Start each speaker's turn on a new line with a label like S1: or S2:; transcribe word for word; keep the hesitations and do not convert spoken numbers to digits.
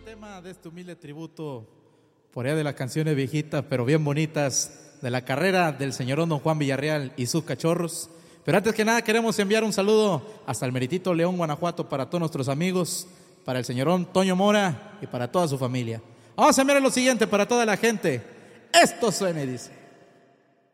S1: tema de este humilde tributo, por allá de las canciones viejitas, pero bien bonitas, de la carrera del señorón don Juan Villarreal y sus cachorros. Pero antes que nada queremos enviar un saludo hasta el meritito León, Guanajuato, para todos nuestros amigos, para el señorón Toño Mora y para toda su familia. Vamos a enviar lo siguiente para toda la gente. Esto suena y dice...